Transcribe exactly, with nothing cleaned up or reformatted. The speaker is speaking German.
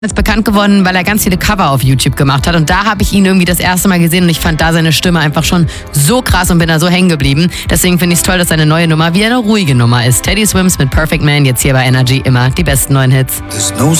Ist bekannt geworden, weil er ganz viele Cover auf YouTube gemacht hat und da habe ich ihn irgendwie das erste Mal gesehen und ich fand da seine Stimme einfach schon so krass und bin da so hängen geblieben. Deswegen finde ich es toll, dass seine neue Nummer wieder eine ruhige Nummer ist. Teddy Swims mit Perfect Man, jetzt hier bei Energy, immer die besten neuen Hits. There's no